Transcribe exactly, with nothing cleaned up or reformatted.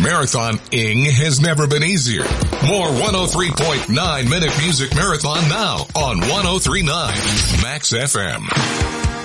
Marathoning has never been easier. More one oh three point nine Minute Music Marathon now on one oh three point nine Max F M.